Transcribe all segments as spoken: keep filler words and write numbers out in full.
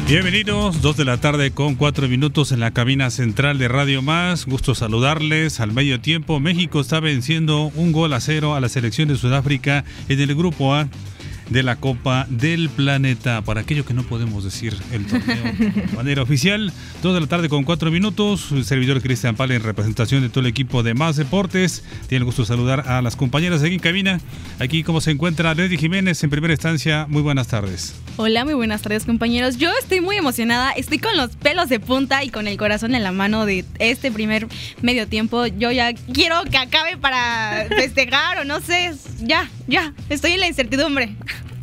Bienvenidos, dos de la tarde con cuatro minutos en la cabina central de Radio Más. Gusto saludarles. Al medio tiempo, México está venciendo un gol a cero a la selección de Sudáfrica en el grupo A de la Copa del Planeta. Para aquello que no podemos decir el torneo de manera oficial, dos de la tarde con cuatro minutos. El servidor Cristian Pala en representación de todo el equipo de Más Deportes. Tiene el gusto de saludar a las compañeras aquí en cabina. Aquí, ¿cómo se encuentra Leslie Jiménez en primera instancia? Muy buenas tardes. Hola, muy buenas tardes, compañeros. Yo estoy muy emocionada, estoy con los pelos de punta y con el corazón en la mano de este primer medio tiempo. Yo ya quiero que acabe para festejar o no sé, ya, ya, estoy en la incertidumbre.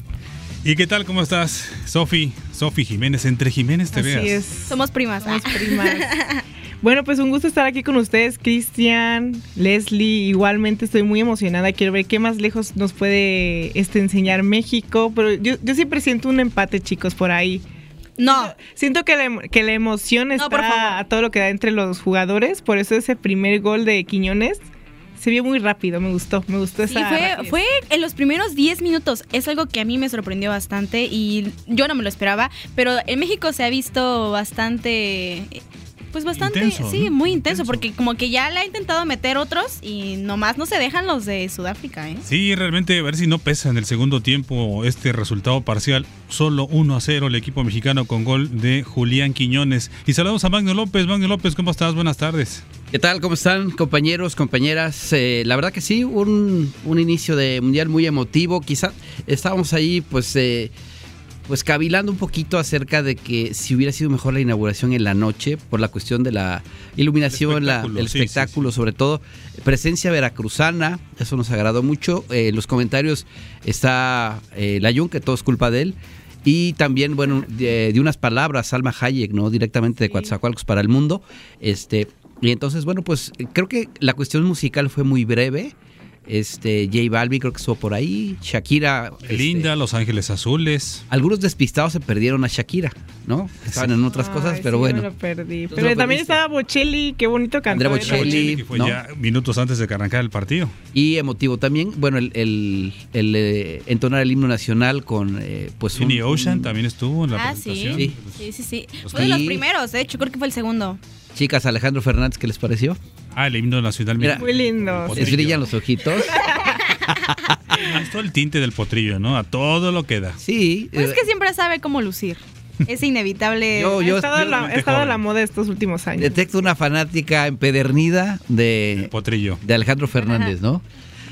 ¿Y qué tal? ¿Cómo estás? Sofi, Sofi Jiménez, entre Jiménez te veas. Así es. Somos primas. Somos primas. Bueno, pues un gusto estar aquí con ustedes, Cristian, Leslie. Igualmente estoy muy emocionada. Quiero ver qué más lejos nos puede este, enseñar México. Pero yo, yo siempre siento un empate, chicos, por ahí. No. Siento que la, que la emoción No, está por favor. a todo lo que da entre los jugadores. Por eso ese primer gol de Quiñones se vio muy rápido. Me gustó, me gustó Sí, esa fue, rapidez. fue en los primeros diez minutos. Es algo que a mí me sorprendió bastante y yo no me lo esperaba. Pero en México se ha visto bastante... Pues bastante, Intenso, sí, ¿no? muy intenso, Intenso. porque como que ya le ha intentado meter otros y nomás no se dejan los de Sudáfrica, ¿eh? Sí, realmente a ver si no pesa en el segundo tiempo este resultado parcial. Solo uno a cero el equipo mexicano con gol de Julián Quiñones. Y saludamos a Magno López. Magno López, ¿cómo estás? Buenas tardes. ¿Qué tal? ¿Cómo están, compañeros, compañeras? Eh, la verdad que sí, un, un inicio de mundial muy emotivo. Quizá estábamos ahí, pues... Eh, Pues cavilando un poquito acerca de que si hubiera sido mejor la inauguración en la noche por la cuestión de la iluminación, El la, espectáculo, el sí, espectáculo, sí, sí. sobre todo presencia veracruzana, eso nos agradó mucho. Eh, en los comentarios está eh, Layún, que todo es culpa de él. Y también, bueno, de, de unas palabras, Salma Hayek, ¿no? Directamente de Coatzacoalcos para el mundo. Este, y entonces, bueno, pues creo que la cuestión musical fue muy breve. Este, J Balvin creo que estuvo por ahí, Shakira, Linda, este, Los Ángeles Azules. algunos despistados se perdieron a Shakira, ¿no? Estaban en otras Ay, cosas, pero sí, bueno. me lo perdí. Tú Pero lo también perdiste. estaba Bocelli, qué bonito cantó. Andrea él. Bocelli. Bocelli, que fue ¿no? ya minutos antes de que arrancara el partido. Y emotivo también, bueno, el, el, el, eh, entonar el himno nacional con eh, pues un, Jenny Ocean un- también estuvo en la Ah, sí. presentación. Sí. Sí, sí, sí. Los Fue de los y- primeros, de hecho, creo que fue el segundo. Chicas, Alejandro Fernández, ¿qué les pareció? Ah, el himno nacional. Mira, Muy lindo. Potrillo. Les brillan los ojitos. Me gustó el tinte del potrillo, ¿no? A todo lo que da. Sí. Pues es eh, que siempre sabe cómo lucir. Es inevitable. Yo- Ha yo- estado, yo- la, ha estado joven. la moda estos últimos años. detecto una fanática empedernida de, Potrillo. de Alejandro Fernández, ¿no?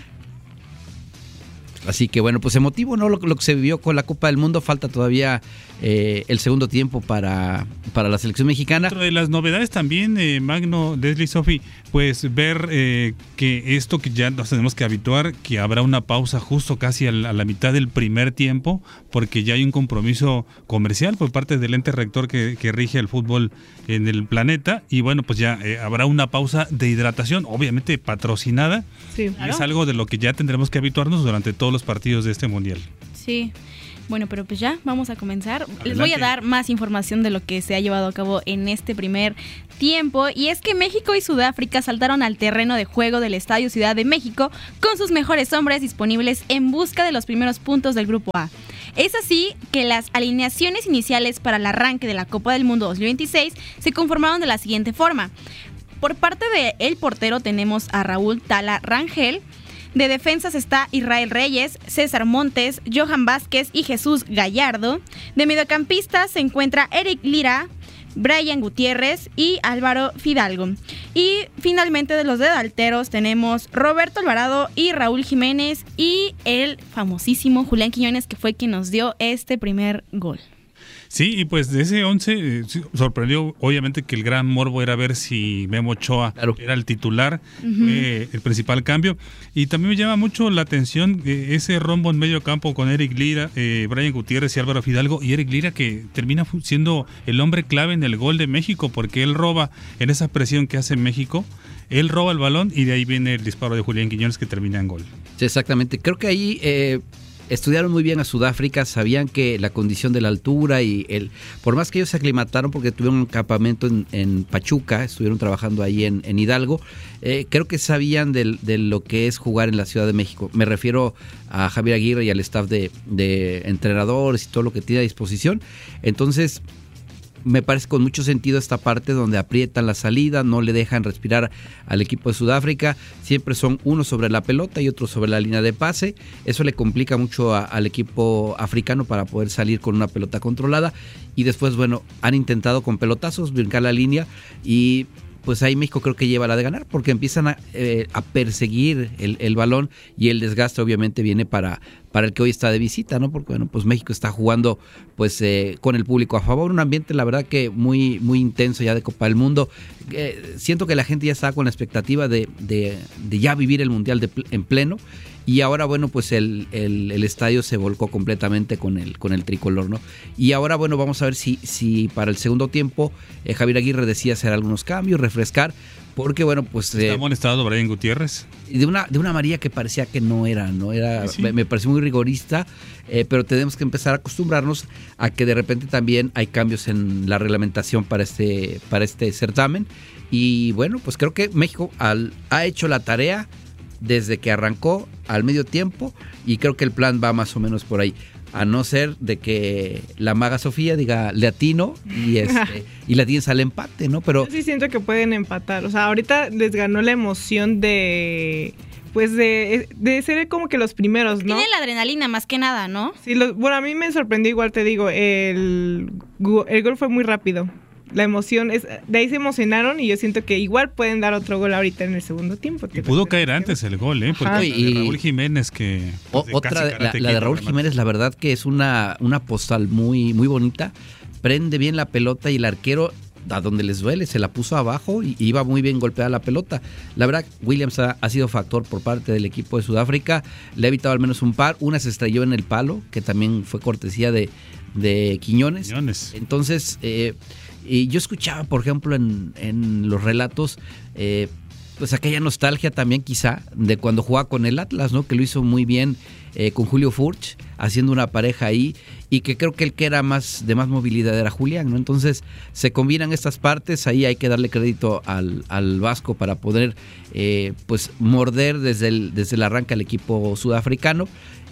Así que bueno, pues emotivo, ¿no? Lo, lo que se vivió con la Copa del Mundo, falta todavía eh, el segundo tiempo para, para la selección mexicana. Dentro de las novedades también, eh, Magno, Leslie, Sofi, pues ver eh, que esto que ya nos tenemos que habituar, que habrá una pausa justo casi a la, a la mitad del primer tiempo, porque ya hay un compromiso comercial por parte del ente rector que, que rige el fútbol en el planeta, y bueno, pues ya eh, habrá una pausa de hidratación, obviamente patrocinada, Sí. y es algo de lo que ya tendremos que habituarnos durante todos los partidos de este mundial. Sí. Bueno, pero pues ya vamos a comenzar. Les Adelante. voy a dar más información de lo que se ha llevado a cabo en este primer tiempo. Y es que México y Sudáfrica saltaron al terreno de juego del Estadio Ciudad de México con sus mejores hombres disponibles en busca de los primeros puntos del Grupo A. Es así que las alineaciones iniciales para el arranque de la Copa del Mundo dos mil veintiséis se conformaron de la siguiente forma. Por parte del portero tenemos a Raúl Tala Rangel. De defensas está Israel Reyes, César Montes, Johan Vázquez y Jesús Gallardo. De mediocampistas se encuentra Eric Lira, Brian Gutiérrez y Álvaro Fidalgo. Y finalmente de los delanteros tenemos Roberto Alvarado y Raúl Jiménez y el famosísimo Julián Quiñones, que fue quien nos dio este primer gol. Sí, y pues de ese once eh, sí, sorprendió obviamente que el gran morbo era ver si Memo Ochoa Claro. era el titular, Ujú. fue el principal cambio. Y también me llama mucho la atención eh, ese rombo en medio campo con Eric Lira, eh, Brian Gutiérrez y Álvaro Fidalgo. Y Eric Lira, que termina fu- siendo el hombre clave en el gol de México, porque él roba en esa presión que hace México, él roba el balón y de ahí viene el disparo de Julián Quiñones que termina en gol. Sí, exactamente. Creo que ahí eh, estudiaron muy bien a Sudáfrica, sabían que la condición de la altura y el, por más que ellos se aclimataron porque tuvieron un campamento en, en Pachuca, estuvieron trabajando ahí en, en Hidalgo, eh, creo que sabían de, de lo que es jugar en la Ciudad de México. Me refiero a Javier Aguirre y al staff de, de entrenadores y todo lo que tiene a disposición. Entonces, me parece con mucho sentido esta parte donde aprietan la salida, no le dejan respirar al equipo de Sudáfrica, siempre son uno sobre la pelota y otro sobre la línea de pase, eso le complica mucho a, al equipo africano para poder salir con una pelota controlada, y después, bueno, han intentado con pelotazos brincar la línea, y pues ahí México creo que lleva la de ganar, porque empiezan a, eh, a perseguir el, el balón, y el desgaste obviamente viene para, para el que hoy está de visita, ¿no? Porque bueno, pues México está jugando pues eh, con el público a favor, un ambiente la verdad que muy, muy intenso ya de Copa del Mundo. Eh, siento que la gente ya está con la expectativa de, de, de ya vivir el Mundial de, en pleno, y ahora bueno, pues el, el, el estadio se volcó completamente con el, con el tricolor, ¿no? Y ahora bueno, vamos a ver si, si para el segundo tiempo eh, Javier Aguirre decide hacer algunos cambios, refrescar, porque bueno, pues... ¿Está eh, molestado Brian Gutiérrez? De una, de una amarilla que parecía que no era, no era, ¿sí? me, me pareció muy rigorista, eh, pero tenemos que empezar a acostumbrarnos a que de repente también hay cambios en la reglamentación para este, para este certamen, y bueno, pues creo que México al, ha hecho la tarea desde que arrancó al medio tiempo, y creo que el plan va más o menos por ahí, a no ser de que la maga Sofía diga le atino y este y la tienes al empate, ¿no? Pero yo sí siento que pueden empatar, o sea, ahorita les ganó la emoción de pues de, de ser como que los primeros, ¿no? Tiene la adrenalina más que nada, ¿no? Sí, los, bueno, a mí me sorprendió, igual te digo, el, el gol fue muy rápido. La emoción, es de ahí se emocionaron, y yo siento que igual pueden dar otro gol ahorita en el segundo tiempo. Y pudo caer antes el gol, ¿eh? Porque y Raúl Jiménez que... Pues, o, otra, de, la, la de Raúl Jiménez, la verdad que es una, una postal muy, muy bonita, prende bien la pelota y el arquero, a donde les duele, se la puso abajo y iba muy bien golpeada la pelota. La verdad, Williams ha, ha sido factor por parte del equipo de Sudáfrica, le ha evitado al menos un par, una se estrelló en el palo, que también fue cortesía de, de Quiñones. Quiñones. Entonces... Eh, Y yo escuchaba, por ejemplo, en, en los relatos, eh, pues aquella nostalgia también quizá de cuando jugaba con el Atlas, ¿no? Que lo hizo muy bien eh, con Julio Furch, haciendo una pareja ahí, y que creo que el que era más de más movilidad era Julián, ¿no? Entonces se combinan estas partes, ahí hay que darle crédito al, al Vasco para poder eh, pues morder desde el, desde el arranque al equipo sudafricano.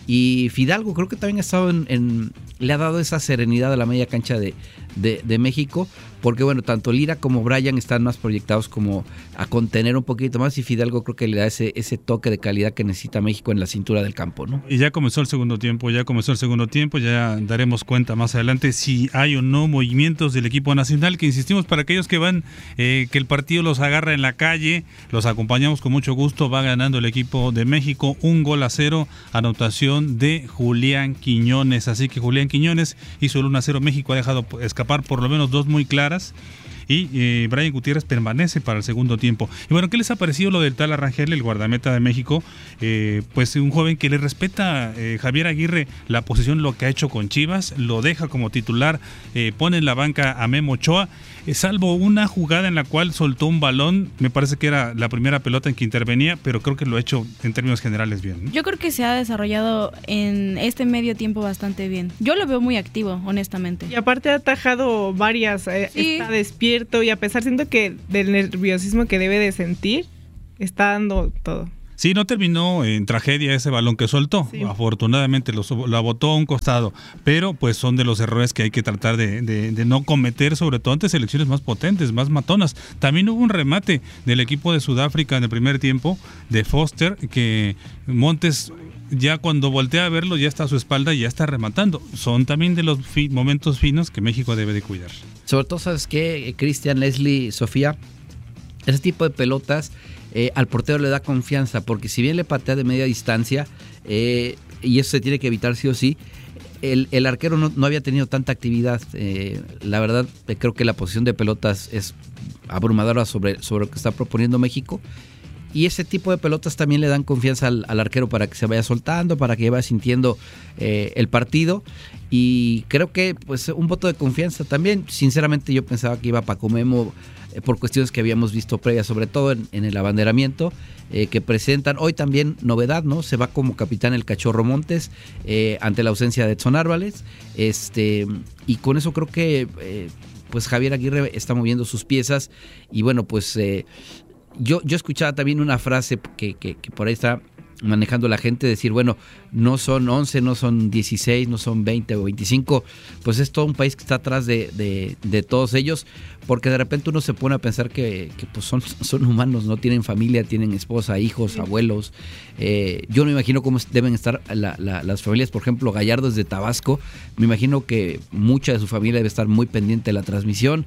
Y Fidalgo creo que también ha estado en, en le ha dado esa serenidad a la media cancha de, de, de México, porque bueno, tanto Lira como Brian están más proyectados como a contener un poquito más, y Fidalgo creo que le da ese, ese toque de calidad que necesita México en la cintura del campo, ¿no? Y ya comenzó el segundo tiempo, ya comenzó el segundo tiempo, ya daremos cuenta más adelante si hay o no movimientos del equipo nacional, que insistimos para aquellos que van, eh, que el partido los agarra en la calle, los acompañamos con mucho gusto, va ganando el equipo de México un gol a cero, anotación de Julián Quiñones, así que Julián Quiñones hizo el uno a cero, México ha dejado escapar por lo menos dos muy claras, y eh, Brian Gutiérrez permanece para el segundo tiempo. Y bueno, ¿qué les ha parecido lo del tal Arrangel, el guardameta de México? Eh, pues un joven que le respeta eh, Javier Aguirre la posición, lo que ha hecho con Chivas, lo deja como titular, eh, pone en la banca a Memo Ochoa, eh, salvo una jugada en la cual soltó un balón, me parece que era la primera pelota en que intervenía, pero creo que lo ha hecho en términos generales bien, ¿no? Yo creo que se ha desarrollado en este medio tiempo bastante bien. Yo lo veo muy activo, honestamente. Y aparte ha atajado varias, eh, Sí. está despierto, y a pesar siento que del nerviosismo que debe de sentir, está dando todo. Sí, no terminó en tragedia ese balón que soltó. Sí. Afortunadamente lo, lo botó a un costado, pero pues son de los errores que hay que tratar de, de, de no cometer, sobre todo ante selecciones más potentes, más matonas. También hubo un remate del equipo de Sudáfrica en el primer tiempo de Foster, que Montes ya cuando voltea a verlo ya está a su espalda y ya está rematando. Son también de los fi- momentos finos que México debe de cuidar. Sobre todo, ¿sabes qué? Cristian, Leslie, Sofía, ese tipo de pelotas eh, al portero le da confianza, porque si bien le patea de media distancia, eh, y eso se tiene que evitar sí o sí, el, el arquero no, no había tenido tanta actividad. Eh, la verdad, eh, creo que la posición de pelotas es abrumadora sobre, sobre lo que está proponiendo México. Y ese tipo de pelotas también le dan confianza al, al arquero para que se vaya soltando, para que vaya sintiendo eh, el partido. Y creo que pues un voto de confianza también. Sinceramente yo pensaba que iba Paco Memo eh, por cuestiones que habíamos visto previas, sobre todo en, en el abanderamiento eh, que presentan. Hoy también novedad, ¿no? Se va como capitán el Cachorro Montes eh, ante la ausencia de Edson Álvarez. Este, y con eso creo que eh, pues Javier Aguirre está moviendo sus piezas. Y bueno, pues... Eh, Yo, yo escuchaba también una frase que, que, que por ahí está manejando la gente, decir, bueno, no son once, no son dieciséis, no son veinte o veinticinco, pues es todo un país que está atrás de, de, de todos ellos, porque de repente uno se pone a pensar que, que pues son, son humanos, no tienen familia, tienen esposa, hijos, sí. abuelos. Eh, yo no me imagino cómo deben estar la, la, las familias, por ejemplo, Gallardo es de Tabasco, me imagino que mucha de su familia debe estar muy pendiente de la transmisión,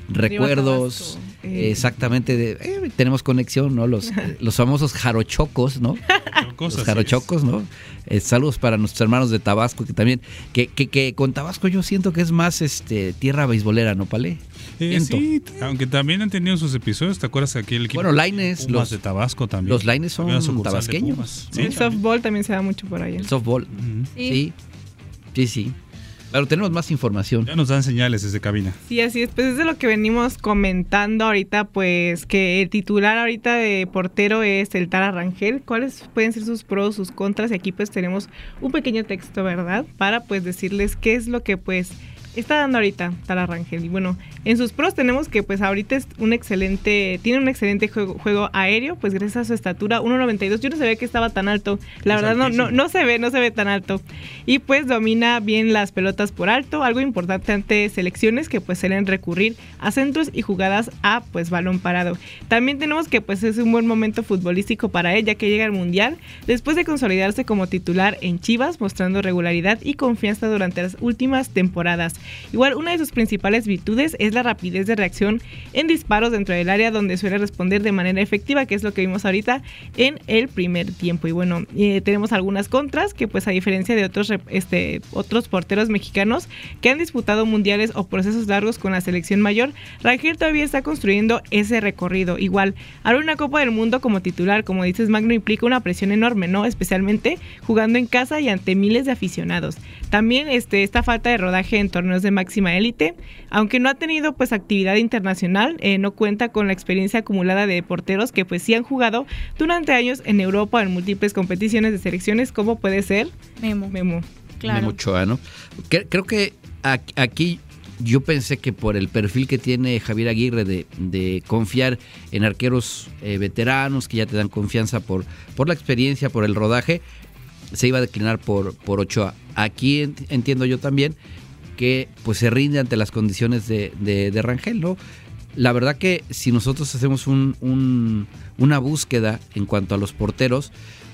recuerdos, eh. exactamente, de, eh, tenemos conexión, ¿no? Los, eh, los famosos jarochocos, ¿no? Los jarochocos, ¿no? Eh, saludos para nuestros hermanos de Tabasco, que también, que, que, que con Tabasco yo siento que es más este tierra beisbolera, ¿no, Pale? Eh, sí, aunque también han tenido sus episodios, ¿te acuerdas que aquí el equipo bueno, Lainez, los de Tabasco también? Los Lainez son tabasqueños. ¿Sí? El softball también se da mucho por allá. El softball, uh-huh. sí. sí, sí, sí. Pero tenemos más información. Ya nos dan señales desde cabina. Sí, así es. Pues es de lo que venimos comentando ahorita, pues que el titular ahorita de portero es el Tala Rangel. ¿Cuáles pueden ser sus pros, sus contras? Y aquí pues tenemos un pequeño texto, ¿verdad? Para pues decirles qué es lo que pues está dando ahorita Tala Rangel. Y bueno, en sus pros tenemos que pues ahorita es un excelente, tiene un excelente juego, juego aéreo, pues gracias a su estatura, uno noventa y dos. Yo no sabía que estaba tan alto. La es verdad no, no, no se ve, no se ve tan alto. Y pues domina bien las pelotas por alto, algo importante ante selecciones que pues suelen recurrir a centros y jugadas a pues balón parado. También tenemos que pues es un buen momento futbolístico para él, ya que llega al Mundial después de consolidarse como titular en Chivas, mostrando regularidad y confianza durante las últimas temporadas. Igual, una de sus principales virtudes es la rapidez de reacción en disparos dentro del área, donde suele responder de manera efectiva, que es lo que vimos ahorita en el primer tiempo. Y bueno, eh, tenemos algunas contras, que pues a diferencia de otros, este, otros porteros mexicanos que han disputado mundiales o procesos largos con la selección mayor, Rangel todavía está construyendo ese recorrido. Igual, abrir una Copa del Mundo como titular, como dices Magno, implica una presión enorme, ¿no? Especialmente jugando en casa y ante miles de aficionados. También este, esta falta de rodaje en torneos de máxima élite, aunque no ha tenido pues actividad internacional, eh, no cuenta con la experiencia acumulada de porteros que pues sí han jugado durante años en Europa en múltiples competiciones de selecciones, como puede ser Memo. Memo. Claro. Memo Ochoa, ¿no? Creo que aquí yo pensé que por el perfil que tiene Javier Aguirre de, de confiar en arqueros eh, veteranos que ya te dan confianza por, por la experiencia, por el rodaje, se iba a declinar por, por Ochoa. Aquí entiendo yo también que pues se rinde ante las condiciones de, de, de Rangel, ¿no? La verdad que si nosotros hacemos un, un, una búsqueda en cuanto a los porteros,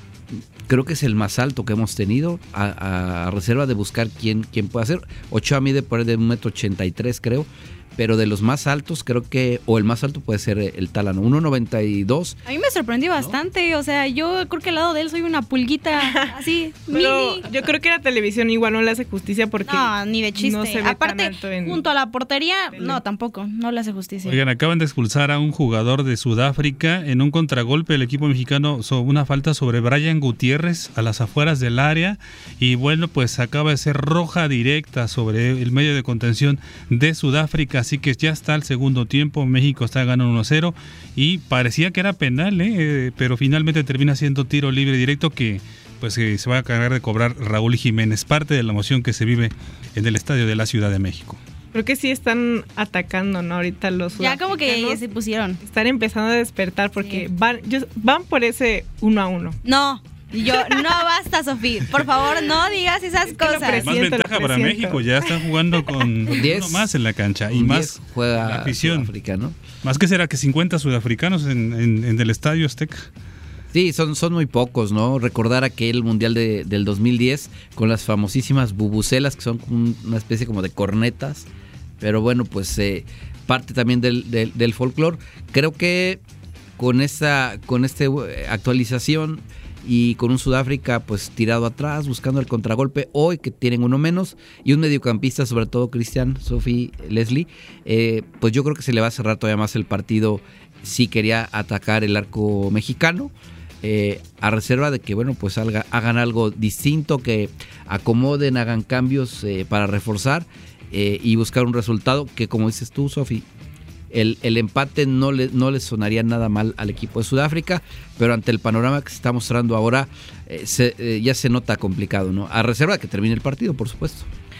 creo que es el más alto que hemos tenido, a, a reserva de buscar quién, quién puede hacer. Ochoa mide por ahí de un metro ochenta y tres, creo, pero de los más altos creo que, o el más alto puede ser el Tala, ¿no? uno noventa y dos. A mí me sorprendió ¿no? bastante, o sea, yo creo que al lado de él soy una pulguita así, pero mini. Yo creo que la televisión igual no le hace justicia porque no, ni de chiste. No se ve aparte, tan alto en... junto a la portería, no, tampoco, no le hace justicia. Oigan, acaban de expulsar a un jugador de Sudáfrica en un contragolpe del equipo mexicano sobre una falta sobre Brian Gutiérrez a las afueras del área, y bueno, pues acaba de ser roja directa sobre el medio de contención de Sudáfrica, así que ya está el segundo tiempo, México está ganando uno cero y parecía que era penal, ¿eh? pero finalmente termina siendo tiro libre directo que pues eh, se va a cargar de cobrar Raúl Jiménez, parte de la emoción que se vive en el estadio de la Ciudad de México. Creo que sí están atacando, ¿no? Ahorita los ya como que ya se pusieron. Están empezando a despertar porque sí. van, yo, van por ese uno a uno. No. Yo, no basta, Sofía. Por favor, no digas esas es cosas. Más ventaja para México, ya están jugando con uno más en la cancha y más juega la afición. Africano. Más que será que cincuenta sudafricanos en, en, en el Estadio Azteca. Sí, son, son muy pocos, ¿no? Recordar aquel Mundial de, del dos mil diez con las famosísimas bubucelas, que son una especie como de cornetas, pero bueno, pues eh, parte también del, del, del folclore. Creo que con esta, con esta actualización y con un Sudáfrica pues tirado atrás, buscando el contragolpe, hoy que tienen uno menos, y un mediocampista, sobre todo Cristian, Sofi, Leslie, eh, pues yo creo que se le va a cerrar todavía más el partido si quería atacar el arco mexicano, eh, a reserva de que, bueno, pues haga, hagan algo distinto, que acomoden, hagan cambios eh, para reforzar eh, y buscar un resultado que, como dices tú, Sofi, El, el empate no le, no le sonaría nada mal al equipo de Sudáfrica, pero ante el panorama que se está mostrando ahora, eh, se, eh, ya se nota complicado, ¿no? A reserva de que termine el partido, por supuesto.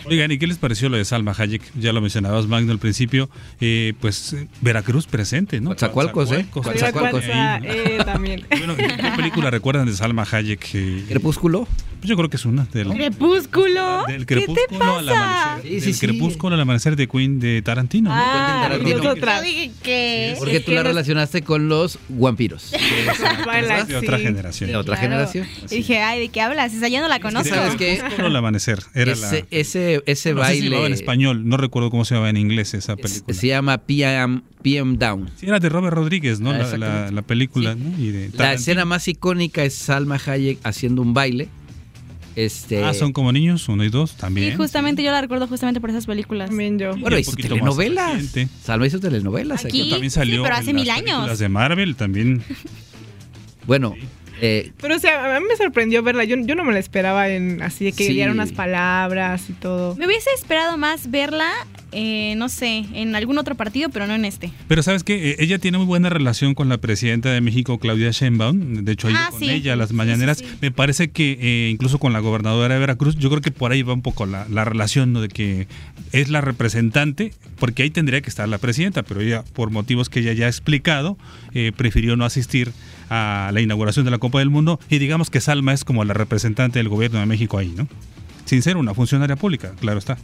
Oigan, ¿y qué les pareció lo de Salma Hayek? Ya lo mencionabas, Magno, al principio. Eh, pues Veracruz presente, ¿no? Coatzacoalcos, ¿eh? Coatzacoalcos. Eh, también. Bueno, ¿qué película recuerdan de Salma Hayek? Eh, ¿Crepúsculo? Pues yo creo que es una del ¿Crepúsculo? Del ¿Qué te crepúsculo al pasa? amanecer. Sí, sí, del sí. crepúsculo al amanecer de Queen de Tarantino. ¿no? Ah, Tarantino. y otra. Yo dije que... Porque Es tú que la no- relacionaste con los vampiros. Baila, de otra sí. generación. De otra Claro. generación. Y dije, ay, ¿de qué hablas? Esa ya no la conozco. ¿Sabes qué? Crepúsculo al amanecer. Era Ese, la... ese, ese no sé si se baile llamaba en español, no recuerdo cómo se llamaba en inglés esa es- película. se llama P M, P M Down. Sí, era de Robert Rodríguez, ¿no? Ah, la, la, exactamente. la película, Sí. ¿no? Y de La Tarantino. escena más icónica es Salma Hayek haciendo un baile. Este, Ah, son como niños, uno y dos, también. Sí, justamente yo la recuerdo justamente por esas películas. También yo. Bueno, Y un hizo poquito más telenovelas. reciente. Salma hizo telenovelas. Aquí. aquí. También salió Sí, pero en hace las mil años. películas de Marvel, también. Bueno, eh, Pero o sea, a mí me sorprendió verla. Yo, yo no me la esperaba en así de que Sí. diera unas palabras y todo. Me hubiese esperado más verla, eh, no sé, en algún otro partido, pero no en este. Pero ¿sabes qué? Eh, Ella tiene muy buena relación con la presidenta de México, Claudia Sheinbaum. De hecho, ha ido Ah, con sí. ella a las Sí, mañaneras. sí, sí. Me parece que eh, incluso con la gobernadora de Veracruz, yo creo que por ahí va un poco la, la relación, ¿no? De que es la representante, porque ahí tendría que estar la presidenta, pero ella, por motivos que ella ya ha explicado, eh, prefirió no asistir a la inauguración de la Copa del Mundo, y digamos que Salma es como la representante del gobierno de México ahí, ¿no? Sin ser una funcionaria pública, claro está.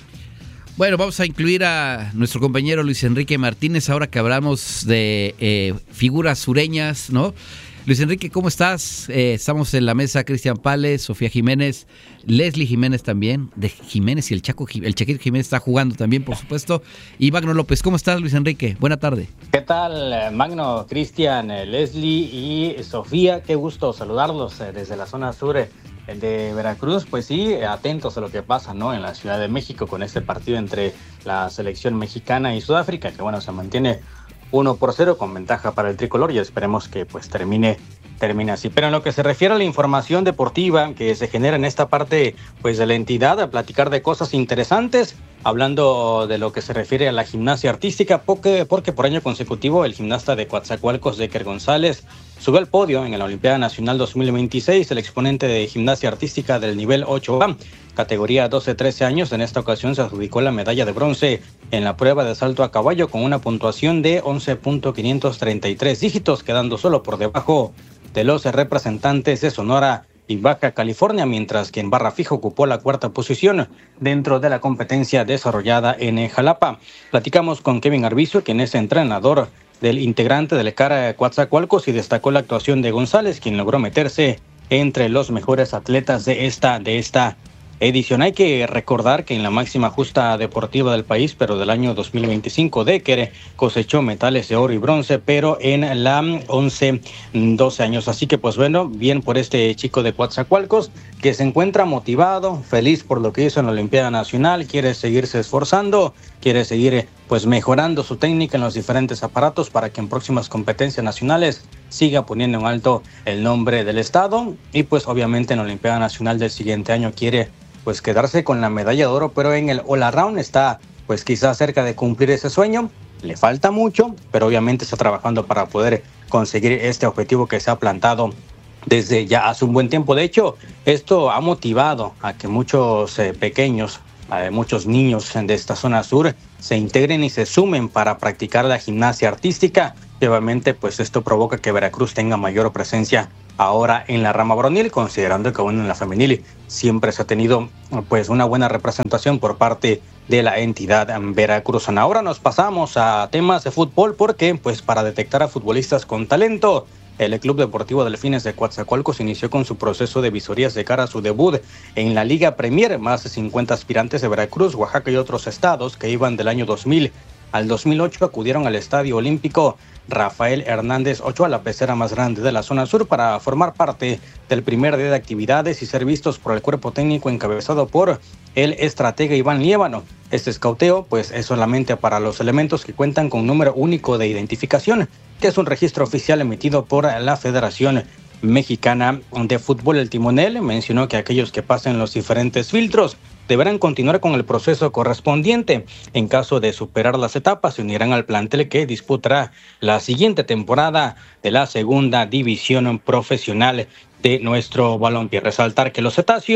bueno, vamos a incluir a nuestro compañero Luis Enrique Martínez ahora que hablamos de eh, figuras sureñas, ¿no? Luis Enrique, ¿cómo estás? Eh, estamos en la mesa, Cristian Pales, Sofía Jiménez, Leslie Jiménez también, de Jiménez y el Chaco, Ji- el Chaquito Jiménez está jugando también, por supuesto, y Magno López. ¿Cómo estás, Luis Enrique? Buena tarde. ¿Qué tal, eh, Magno, Cristian, eh, Leslie y Sofía? Qué gusto saludarlos eh, desde la zona sur eh, de Veracruz. Pues sí, eh, atentos a lo que pasa, ¿no? En la Ciudad de México con este partido entre la selección mexicana y Sudáfrica, que bueno, se mantiene uno por cero con ventaja para el tricolor y esperemos que pues termine termine así. Pero en lo que se refiere a la información deportiva que se genera en esta parte pues de la entidad, a platicar de cosas interesantes, hablando de lo que se refiere a la gimnasia artística, porque, porque por año consecutivo el gimnasta de Coatzacoalcos, Decker González, sube al podio en la Olimpiada Nacional dos mil veintiséis, el exponente de gimnasia artística del nivel ocho A, categoría doce a trece años. En esta ocasión se adjudicó la medalla de bronce en la prueba de salto a caballo con una puntuación de once punto quinientos treinta y tres dígitos, quedando solo por debajo de los representantes de Sonora y Baja California, mientras que en barra fija ocupó la cuarta posición dentro de la competencia desarrollada en Jalapa. Platicamos con Kevin Arbizu, quien es entrenador del integrante del Cara Coatzacoalcos, y destacó la actuación de González, quien logró meterse entre los mejores atletas de esta, de esta edición. Hay que recordar que en la máxima justa deportiva del país, pero del año dos mil veinticinco, Decker cosechó metales de oro y bronce, pero en la once doce años. Así que pues bueno, bien por este chico de Coatzacoalcos, que se encuentra motivado, feliz por lo que hizo en la Olimpiada Nacional, quiere seguirse esforzando, quiere seguir pues mejorando su técnica en los diferentes aparatos para que en próximas competencias nacionales siga poniendo en alto el nombre del estado, y pues obviamente en la Olimpiada Nacional del siguiente año quiere pues quedarse con la medalla de oro, pero en el All Around está pues quizás cerca de cumplir ese sueño. Le falta mucho, pero obviamente está trabajando para poder conseguir este objetivo que se ha plantado desde ya hace un buen tiempo. De hecho, esto ha motivado a que muchos eh, pequeños, eh, muchos niños de esta zona sur se integren y se sumen para practicar la gimnasia artística. Y obviamente pues esto provoca que Veracruz tenga mayor presencia ahora en la rama varonil, considerando que bueno, en la femenil siempre se ha tenido pues una buena representación por parte de la entidad veracruzana. Ahora nos pasamos a temas de fútbol, porque pues para detectar a futbolistas con talento, el Club Deportivo Delfines de Coatzacoalcos inició con su proceso de visorías de cara a su debut en la Liga Premier. Más de cincuenta aspirantes de Veracruz, Oaxaca y otros estados que iban del año dos mil al dos mil ocho acudieron al Estadio Olímpico Rafael Hernández Ochoa, la pecera más grande de la zona sur, para formar parte del primer día de actividades y ser vistos por el cuerpo técnico encabezado por el estratega Iván Liévano. Este escauteo pues es solamente para los elementos que cuentan con número único de identificación, que es un registro oficial emitido por la Federación Mexicana de Fútbol. El timonel mencionó que aquellos que pasen los diferentes filtros deberán continuar con el proceso correspondiente. En caso de superar las etapas, se unirán al plantel que disputará la siguiente temporada de la segunda división profesional de nuestro balompié. Resaltar que los cetáceos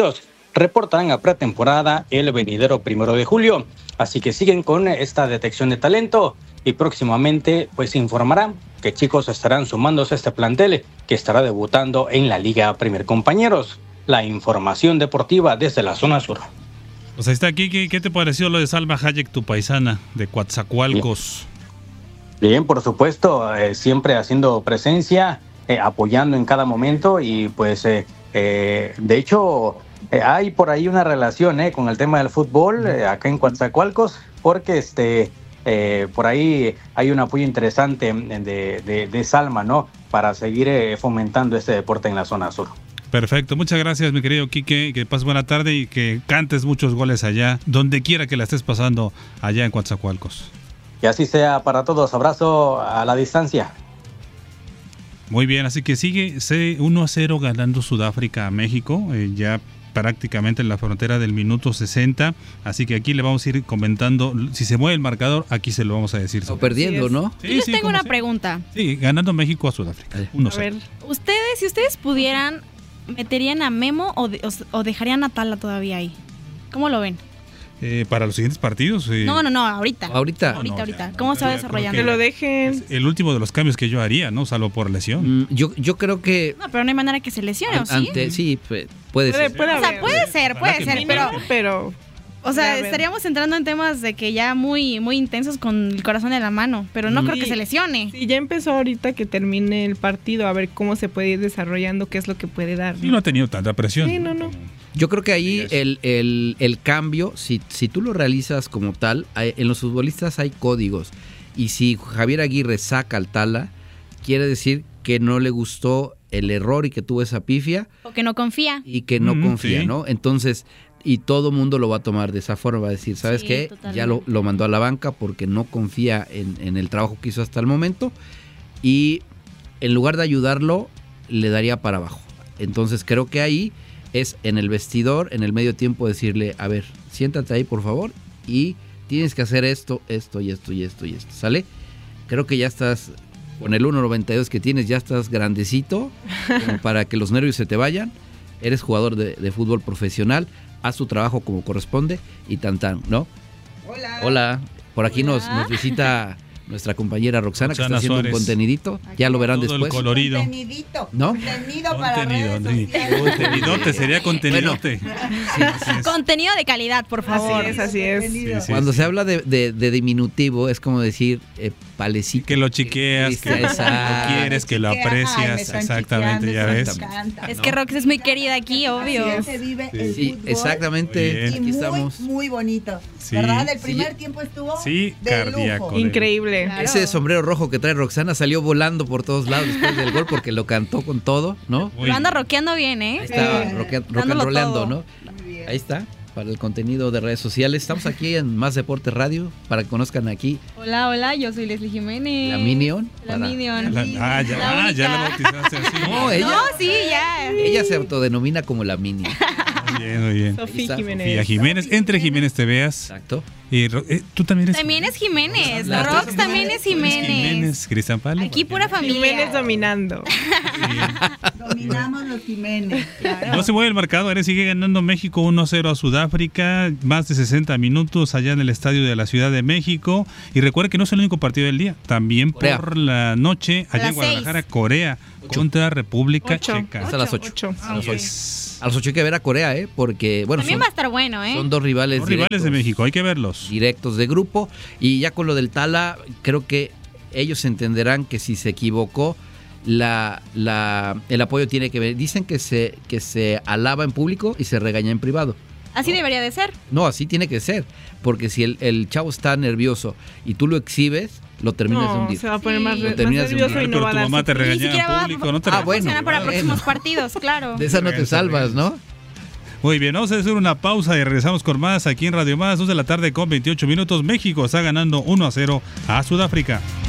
reportarán a pretemporada el venidero primero de julio. Así que siguen con esta detección de talento y próximamente pues informarán que chicos estarán sumándose a este plantel que estará debutando en la Liga Premier. Compañeros, la información deportiva desde la zona sur. Pues ahí está, aquí, ¿qué, qué te pareció lo de Salma Hayek, tu paisana de Coatzacoalcos? Bien, Bien por supuesto, eh, siempre haciendo presencia, eh, apoyando en cada momento y pues eh, eh, de hecho eh, hay por ahí una relación eh, con el tema del fútbol eh, acá en Coatzacoalcos, porque este eh, por ahí hay un apoyo interesante de, de, de Salma, ¿no? Para seguir eh, fomentando este deporte en la zona sur. Perfecto, muchas gracias mi querido Quique, que pases buena tarde y que cantes muchos goles allá, donde quiera que la estés pasando allá en Coatzacoalcos. Y así sea para todos, abrazo a la distancia. Muy bien, así que sigue uno a cero ganando Sudáfrica a México, eh, ya prácticamente en la frontera del minuto sesenta, así que aquí le vamos a ir comentando, si se mueve el marcador, aquí se lo vamos a decir. O perdiendo, ¿no? Sí, Yo les sí, tengo una sea. pregunta. Sí, ganando México a Sudáfrica, uno a cero. Ustedes, si ustedes pudieran, ¿meterían a Memo o, de, o, o dejarían a Tala todavía ahí? ¿Cómo lo ven? Eh, para los siguientes partidos. Eh, no, no, no, ahorita. Ahorita. Ahorita, no, ahorita. ya, ¿Cómo no, se va ya, desarrollando? Que lo dejen. Es el último de los cambios que yo haría, ¿no? Salvo por lesión. Mm, yo, yo creo que... No, pero no hay manera que se lesione, ¿o sí? Ante, sí, puede, puede Puede, ser. puede O sea, haber. puede ser, Ojalá puede que ser, no. pero... pero O sea, Ya ven. estaríamos entrando en temas de que ya muy muy intensos con el corazón en la mano, pero no Mm. creo que Sí. se lesione. sí, ya empezó ahorita que termine el partido a ver cómo se puede ir desarrollando, qué es lo que puede dar. Y no ha tenido tanta presión. Sí, no, no. Yo creo que ahí Sí, es. el, el, el cambio, si, si tú lo realizas como tal, hay- en los futbolistas hay códigos. Y si Javier Aguirre saca al Tala, quiere decir que no le gustó el error y que tuvo esa pifia O que no confía. y que no Mm, confía, sí. ¿no? Entonces, y todo mundo lo va a tomar de esa forma, va a decir, ¿sabes Sí, qué? totalmente. Ya lo, lo mandó a la banca porque no confía en, en el trabajo que hizo hasta el momento y en lugar de ayudarlo, le daría para abajo. Entonces creo que ahí es en el vestidor, en el medio tiempo, decirle, a ver, siéntate ahí por favor y tienes que hacer esto, esto y esto y esto y esto, ¿sale? Creo que ya estás, con el uno noventa y dos que tienes, ya estás grandecito como para que los nervios se te vayan. Eres jugador de, de fútbol profesional, haz tu trabajo como corresponde y tan tan, ¿no? Hola. Hola, por aquí Hola. Nos, nos visita nuestra compañera Roxana, que Roxana está haciendo Suárez. un contenidito, ya lo verán Todo el después. colorido. Contenidito. ¿No? Contenido para Contenido, redes sí. sociales. Contenidote, sería contenidote. Sí, sí, es- Contenido de calidad, por favor. Así es, así es. Contenido. Sí, sí. Cuando se habla de, de- de diminutivo es como decir eh, palecito. Que lo chiqueas, que lo Exacto. quieres, que lo Chiquea, ay, me aprecias. están Exactamente, chiqueando, ya eso ves. me encanta. Es ¿no? que Rox es muy querida aquí, obvio. Así se vive el Sí, fútbol. exactamente. Muy bien. Y Aquí muy, estamos. muy bonito. Sí. ¿Verdad? El Sí. primer tiempo estuvo Sí, de cardíaco. lujo. Increíble. Claro. Ese sombrero rojo que trae Roxana salió volando por todos lados después del gol porque lo cantó con todo, ¿no? Muy Lo anda bien. rockeando bien, ¿eh? Ahí está, Sí. rock, and- rock and Dándolo rollando, todo. ¿no? Muy bien. Ahí está, para el contenido de redes sociales. Estamos aquí en Más Deporte Radio, para que conozcan aquí Hola, hola, yo soy Leslie Jiménez. la Minion. La para- Minion. La- ah, ya, La ah, ya la única. bautizaste así. No, ella, No, sí, ya. ella se autodenomina como la Minion. Muy bien, muy bien. Ahí Sofía está, Jiménez. Sofía Jiménez, entre Jiménez te veas. Exacto. Y Ro- eh, tú también eres. También es Jiménez. Las Rox dos también es Jiménez. Jiménez, Cristian Palo. Aquí pura familia. Jiménez dominando. Dominamos los Jiménez. Claro. No se mueve el marcador, eh, sigue ganando México uno a cero a Sudáfrica, más de sesenta minutos allá en el estadio de la Ciudad de México. Y recuerda que no es el único partido del día, también Corea. por la noche A allá las en Guadalajara, seis. Corea contra República Ocho. Checa. Es a las ocho. Ocho. A las Así ocho. es. A los ocho hay que ver a Corea, ¿eh? Porque, bueno, También son, va a estar bueno, ¿eh? son dos rivales Los rivales de directos. México, hay que verlos. directos de grupo. Y ya con lo del Tala, creo que ellos entenderán que si se equivocó, la, la, el apoyo tiene que ver. Dicen que se, que se alaba en público y se regaña en privado. Así debería de ser. No, así tiene que ser. Porque si el, el chavo está nervioso y tú lo exhibes, lo terminas de No, hundir. se va a poner Sí. más, Lo más terminas de nervioso hundir. y no Pero va a tu dar mamá te su- Ni regañaba siquiera en va público, no te a Ah, bueno, funcionar para bueno. próximos partidos, claro. De esa no te Regresa, salvas, regresa. ¿no? Muy bien, vamos a hacer una pausa y regresamos con más aquí en Radio Más, dos de la tarde con veintiocho minutos. México está ganando uno a cero a Sudáfrica.